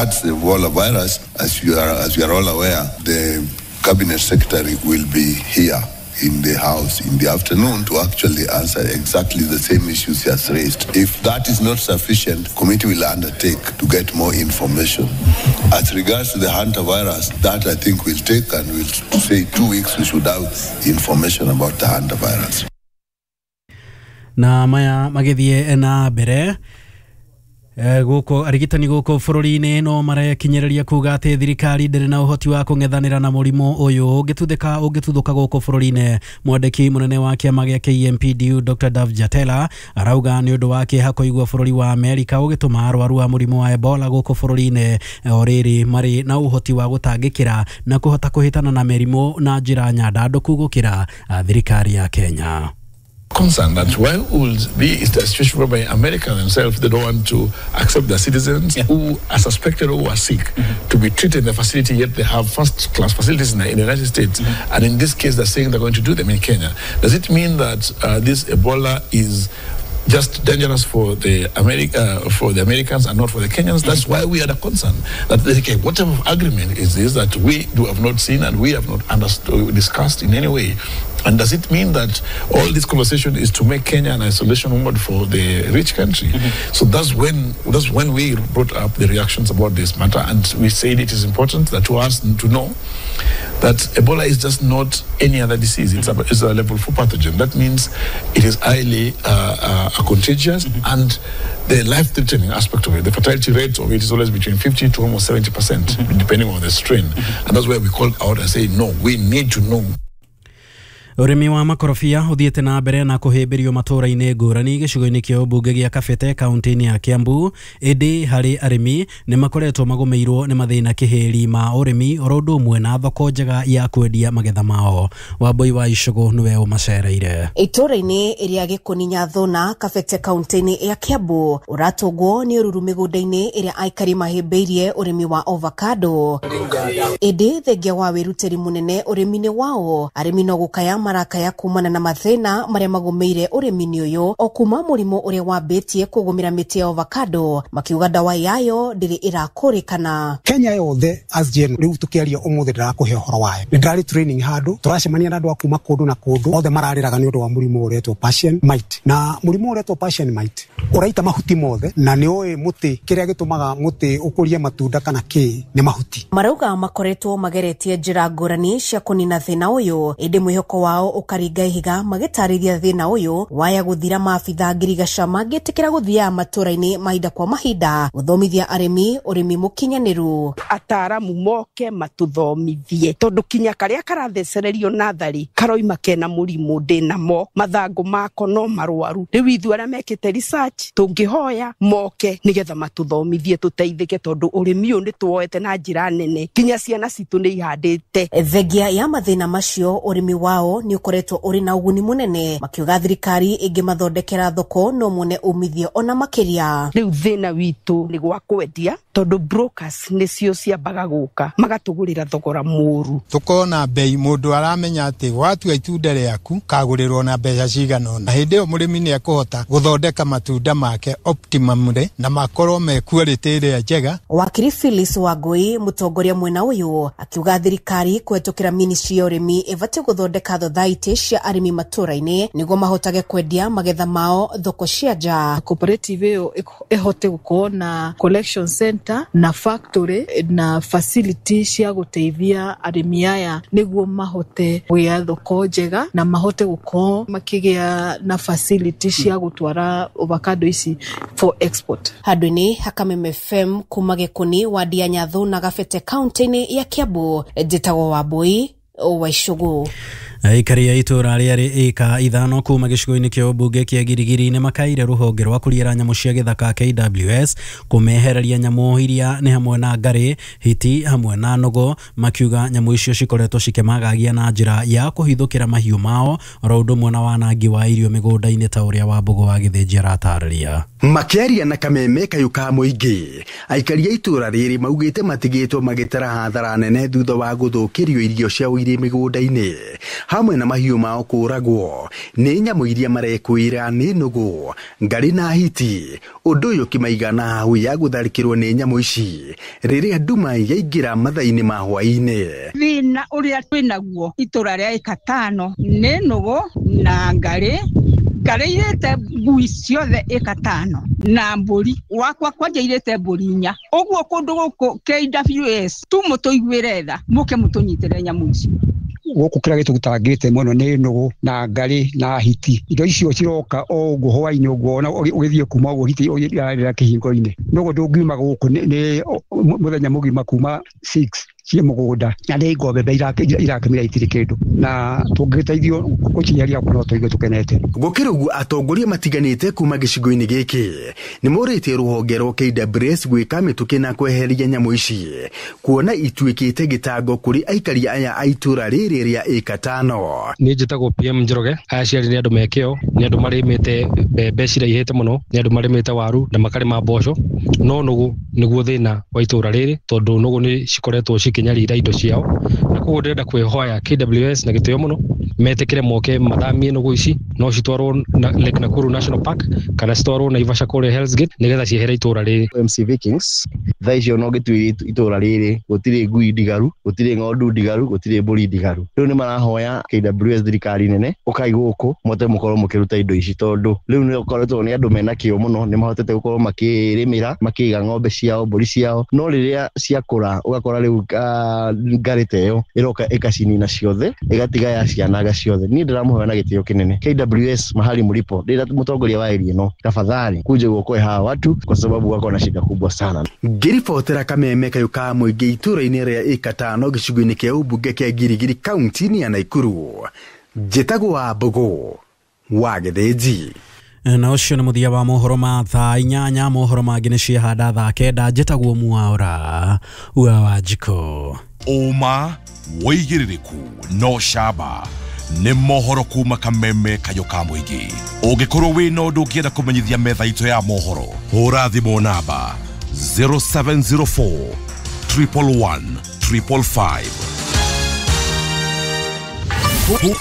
regards the Ebola virus, as you are all aware, the Cabinet Secretary will be here in the House in the afternoon to actually answer exactly the same issues he has raised. If that is not sufficient, committee will undertake to get more information. As regards to the hantavirus, that I think will take, and we'll say 2 weeks we should have information about the hantavirus. Na maya magithie na mbere guko arigitani guko bururi-ini no marakinyereria kuga ati thirikari ndiri na uhoti wa kungethanira na murimu uyu ungituthuka guko bururi-ini. Mwandiki munene wa kiama gia KMPDU Dr. Dav Jatela arauga ni undu wa kiha kuigua bururi wa Amerika ugituma arwaru wa murimu wa Ebola guko bururi-ini oriri mari na uhoti wa gutangikira na kuhota kuhitana na merimu na njira nyandanduku gukira thirikari ya Kenya. Concerned that why would be is the situation whereby America themselves, they don't want to accept their citizens who are suspected or who are sick to be treated in the facility, yet they have first-class facilities in the United States. And in this case, they're saying they're going to do them in Kenya. Does it mean that this Ebola is just dangerous for the Americans and not for the Kenyans? That's why we are the concern. That okay, whatever agreement is this that we have not seen and we have not understood, discussed in any way. And does it mean that all this conversation is to make Kenya an isolation mode for the rich country? So that's when we brought up the reactions about this matter, and we said it is important that to us to know that Ebola is just not any other disease. It's a level 4 pathogen. That means it is highly contagious, and the life-threatening aspect of it, the fatality rate of it is always between 50 to almost 70%, depending on the strain. And that's why we called out and say, no, we need to know. Urimi wa makorofia uthiete na mbere na kuhimbirio matura-ini ngurani gicigo-ini kia ubunge gia Kabete kaunti-ini ya Kiambu. Indi hari arimi ni makoretwo magumeirwo ni mathina kihiri ma urimi orondo umwe na thoko njega ya kwendia magetha mao. Wambui wa Icogo niwe umacereire. Itura-ini iria gikuninya thona Kabete kaunti-ini ya Kiambu uratungwo ni ururu migunda-ini iria aikari mahimbiirie urimi wa avocado. Indi thengia wa wirutiri munene urimi-ini wao, arimi no gukaya marakaya kumana na mathina maria magumeire urimi-ini uyu o kuma murimu uria wambitie kugumira miti ya avocado, makiuga dawa yayo ndiri irakurikana. Kenya yothe asgen riu tukiaria umuthi ndirakuhe uhoro wayo. Ndari training handu turacemania na andu akuma kundu na kundu othe marariraga ni undu wa murimu uretwo passion mite. Na murimu uretwo passion mite uraita mahuti mothe na ni oi muti kiria gitumaga muti ukurie matunda kana ki ni mahuti. Marauga makoretwo mageretie njira ngurani cia kunina thina uyu, indi mwihoko wao ukaringa ihiga magitarithia thina uyu waya guthira maabitha ngirigaca magitikira guthia matura-ini mahinda kwa mahinda guthomithia arimi urimi mukinyaniru. Ataramu moke matuthomithie tondu kinya karia karathecererio nathari karoima kena murimu ndinamo mathangu mako no marwaru. Riu ithu aria mekite research tungihoya moke nigetha matuthomithie tuteithike tondu urimi uyu ni tuoete na njira nene, kinya ciana citu ni ihandite. Thengia ya mathina macio urimi wao ni ukoretwo uri na uguni munene, makiuga thirikari ingimathondekera thoko no mune umithio ona makiria. Riu thina witu ni gwa kwendia tondu brokers nicio ciambaga guka magatugurira thogora muru. Tukona bei mundu aramenya ati watua itunda riaku kagurirwo na mbeca cigana na hindi yo murimi ni akuhota guthondeka matunda make optimum na makorwo me quality ria njega. Wakiri Phyllis Wangui mutongoria mwena uyu akiuga thirikari kwetukira ministry ya urimi ivate guthondeka thothaiti cia arimi matura-ini niguo mahotage kwendia magetha mao thoko cia nja. Cooperative iyo ihote gukorwo na collection center na factory na facility cia guteithia arimi aya niguo mahote kugia thoko njega na mahote gukorwo makigia na facility cia gutwara avocado ici for export. Handũ-inĩ Hakameme FM kuma Gikuni wa Dianyathu na Kabete kaunti-ini ya Kiambu, njĩtagwo Wambui wa Icogo. Aikari ya itura riari eka ithano kuma gicigo-ini kia ubunge kia Girigiri ni makaire ruhonge rwa kuriera nyamu cia githaka KWS kumehereria nyamu iria ni hamwe na ngari, hiti hamwe na nogo, makiuga nyamu icio cikoretwo cikemagagia na njira ya kuhithukira mahiu mao oro undu mwe na wanangi wa irio migunda-ini ta uria Wambugu wa Githĩnji aratarĩria. Makiaria na Kameme Kayuka Muingi aikaria itura riri maugite matigitwo magitara hathara nene thutha wa guthukirio irio cia uiri migunda-ini hamwe na mahiu mao kuragwo ni nyamu iria marekwira ni nugu ngari na hiti undu uyu kimaigana hau ya gutharikirwo ni nyamu ici riria nduma yaingira mathaini ma hwaini thina uria twinaguo itura ria eka 5 ni nugu na ngari irete ngui ciothe eka 5 na mburi wakwa kwanja irete mburi 4 uguo kundu guku KWS tumutuigwire tha muke mutunyitire nyamu ici guku kira gitu gutangite muno ni nugu na ngari na hiti indo icio ciroka o uguo hwaini uguo ona ugithie kuma uguo hiti ya kihingo-ini nugu ndungiuma guku ni muthenya mugima kuma 6 cie mugunda na ni ngombe irakemira itiri kindu na tungiteithio gucinyaria kuno tuigue tukenete gukirugu atongoria matiganite kuma gicigo-ini giki ni morite ruhonge rwa KWS gwika mituki na kweheria nyamu ici kuona ituikite gitango kuri aikari aya aitura riri ria eka 5 ni njitagwo PM Njoroge aya ciari ni andu mekeo ni andu marimite mbembe ciraihite muno ni andu marimite waru na makarima mboco no nugu niguo thina wa itura riri tondu nugu ni cikoretwo kinyarira indo ciao na koguo ndenda kwihoya KWS na gitio muno metekire moke mathamie nugu ici no citwarwo na Lake Nakuru National Park kana citwarwo na Ivasha kule Hell's Gate nigetha ciehere itura riri MC Vikings thaicio no gitwi itura riri gutire ngui ndigaru gutire ng'ondu ndigaru gutire mburi ndigaru riu ni marahoya KWS thirikari nene ukai guku mote mukorwo mukiruta indo ici tondu riu ni ukoretwo ni andu mena kio muno ni mahotete gukorwo makirimira makiga ng'ombe ciao mburi ciao no riria ciakura ugakora riu ngari teyo iroka ekacinina ciothe igatiga ya cianaga ciothe ni ndiramuhoya na gitio kinene KWS mahali mlipo ndira mutongoria wa area no tafadhali kuje guokoe hawa watu kwa sababu wako na shida kubwa sana ngiribotera Kameme Kayuka Muingi itura-ini ria eka 5 gicigo-ini kia ubunge kia Girigiri kaunti ya Naikuru njitagwo Mbogo wa Githĩnji na ucio ni muthia wa mohoro ma thaa 8 mohoro mangĩ nĩ ciahanda thaa 9 njĩtagwo Mwaura wa Wanjiko Uma woigĩrĩrĩku no shaba nĩ mohoro kuma Kameme Kayuka Muingi ũngĩkorwo wĩ na ũndũ ũngĩenda kũmenyithia metha itũ ya mohoro hũra thimũ namba 0704 111 555